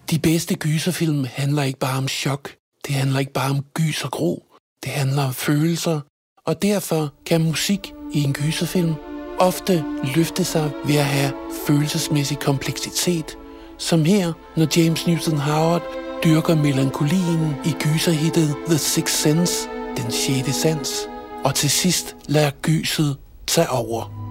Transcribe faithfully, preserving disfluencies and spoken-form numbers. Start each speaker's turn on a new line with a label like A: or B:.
A: De bedste gyserfilm handler ikke bare om chok. Det handler ikke bare om gys og gro. Det handler om følelser. Og derfor kan musik i en gyserfilm ofte løfte sig ved at have følelsesmæssig kompleksitet. Som her, når James Newton Howard dyrker melankolien i gyserhittet The Sixth Sense, den sjette sans. Og til sidst lader gyset tage over.